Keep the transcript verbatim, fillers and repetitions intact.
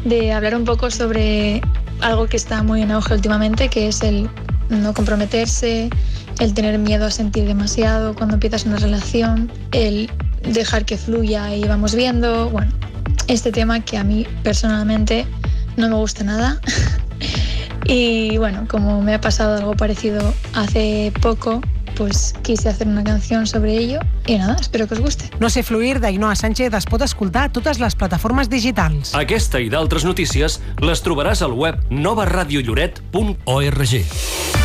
de hablar un poco sobre algo que está muy en auge últimamente, que es el no comprometerse, el tener miedo a sentir demasiado cuando empiezas una relación, el dejar que fluya y vamos viendo. Bueno, este tema que a mí personalmente no me gusta nada. Y bueno, como me ha pasado algo parecido hace poco, pues quise hacer una canción sobre ello i nada, espero que us guste. No sé fluir d'Ainhoa Sánchez es pot escoltar a totes les plataformes digitals. Aquesta i d'altres notícies les trobaràs al web nova radio lloret punt org.